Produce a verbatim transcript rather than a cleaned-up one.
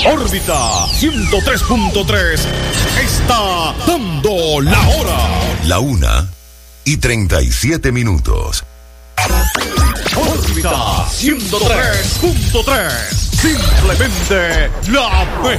Órbita ciento tres punto tres está dando la hora. La una y treinta y siete minutos. Órbita ciento tres punto tres. Simplemente la mejor.